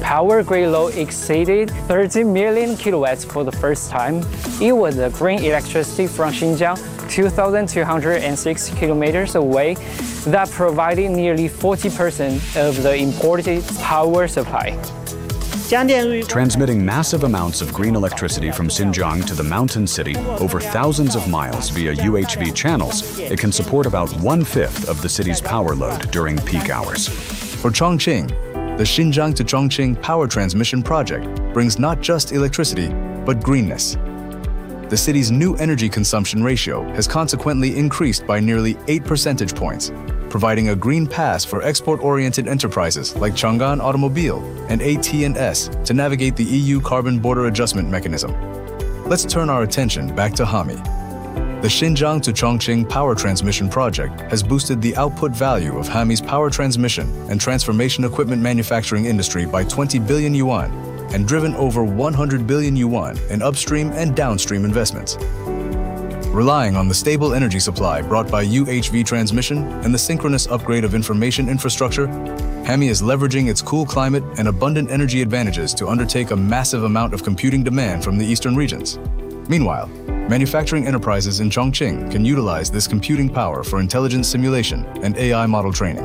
power grid load exceeded 30 million kilowatts for the first time. It was the green electricity from Xinjiang, 2,206 kilometers away, that provided nearly 40% of the imported power supply. Transmitting massive amounts of green electricity from Xinjiang to the mountain city over thousands of miles via UHV channels, it can support about 1/5 of the city's power load during peak hours. For Chongqing, the Xinjiang to Chongqing Power Transmission Project brings not just electricity, but greenness. The city's new energy consumption ratio has consequently increased by nearly 8 percentage points, providing a green pass for export-oriented enterprises like Chang'an Automobile and AT&S to navigate the EU Carbon Border Adjustment Mechanism. Let's turn our attention back to HAMI. The Xinjiang to Chongqing Power Transmission Project has boosted the output value of HAMI's power transmission and transformation equipment manufacturing industry by 20 billion yuan and driven over 100 billion yuan in upstream and downstream investments. Relying on the stable energy supply brought by UHV transmission and the synchronous upgrade of information infrastructure, HAMI is leveraging its cool climate and abundant energy advantages to undertake a massive amount of computing demand from the eastern regions. Meanwhile, manufacturing enterprises in Chongqing can utilize this computing power for intelligence simulation and AI model training.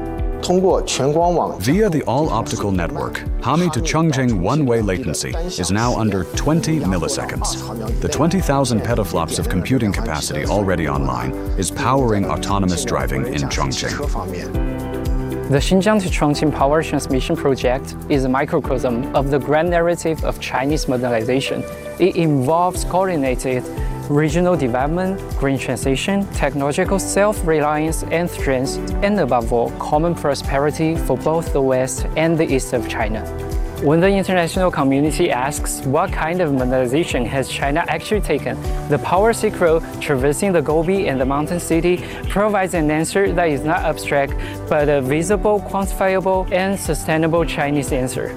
Via the all-optical network, HAMI to Chongqing one-way latency is now under 20 milliseconds. The 20,000 petaflops of computing capacity already online is powering autonomous driving in Chongqing. The Xinjiang to Chongqing Power Transmission Project is a microcosm of the grand narrative of Chinese modernization. It involves coordinated regional development, green transition, technological self-reliance and strength, and above all, common prosperity for both the West and the East of China. When the international community asks what kind of modernization has China actually taken, the Power Silk Road traversing the Gobi and the mountain city provides an answer that is not abstract, but a visible, quantifiable, and sustainable Chinese answer.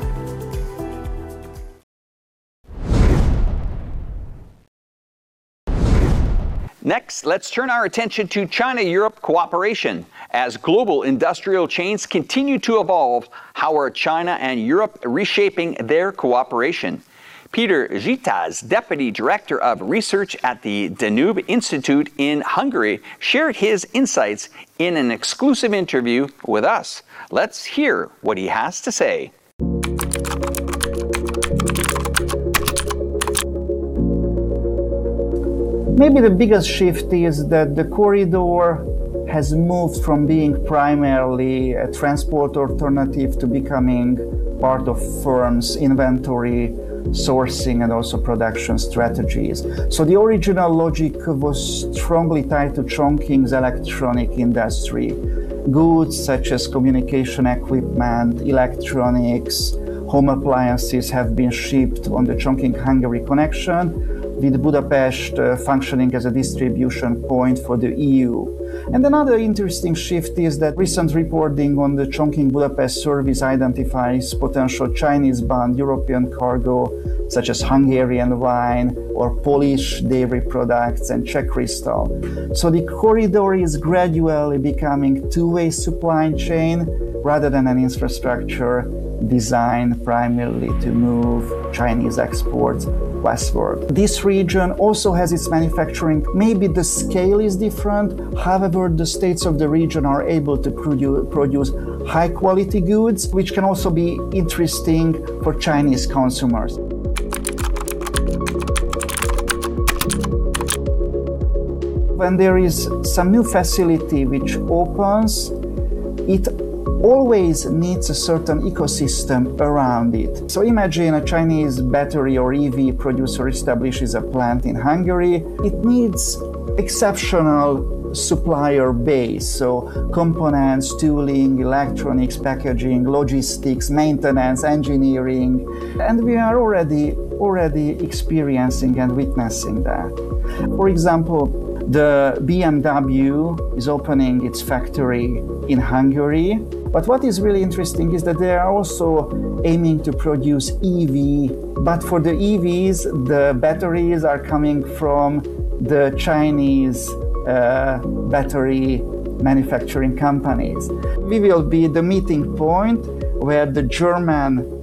Next, let's turn our attention to China-Europe cooperation. As global industrial chains continue to evolve, how are China and Europe reshaping their cooperation? Peter Zsitas, Deputy Director of Research at the Danube Institute in Hungary, shared his insights in an exclusive interview with us. Let's hear what he has to say. Maybe the biggest shift is that the corridor has moved from being primarily a transport alternative to becoming part of firms' inventory, sourcing, and also production strategies. So the original logic was strongly tied to Chongqing's electronic industry. Goods such as communication equipment, electronics, home appliances have been shipped on the Chongqing-Hungary connection, with Budapest functioning as a distribution point for the EU. And another interesting shift is that recent reporting on the Chongqing-Budapest service identifies potential Chinese-bound European cargo, such as Hungarian wine or Polish dairy products and Czech crystal. So the corridor is gradually becoming two-way supply chain rather than an infrastructure designed primarily to move Chinese exports westward. This region also has its manufacturing. Maybe the scale is different. However, the states of the region are able to produce high-quality goods, which can also be interesting for Chinese consumers. When there is some new facility which opens, it always needs a certain ecosystem around it. So imagine a Chinese battery or EV producer establishes a plant in Hungary. It needs exceptional supplier base, so components, tooling, electronics, packaging, logistics, maintenance, engineering, and we are already experiencing and witnessing that. For example, the BMW is opening its factory in Hungary. But what is really interesting is that they are also aiming to produce EV. But for the EVs, the batteries are coming from the Chinese battery manufacturing companies. We will be the meeting point where the German